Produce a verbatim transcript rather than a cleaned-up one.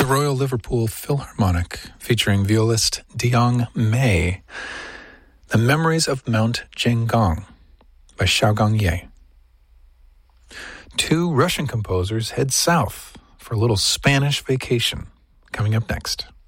Royal Liverpool Philharmonic, featuring violist Diong Mei, The Memories of Mount Jinggang by Xiaogang Ye. Two Russian composers head south for a little Spanish vacation, coming up next.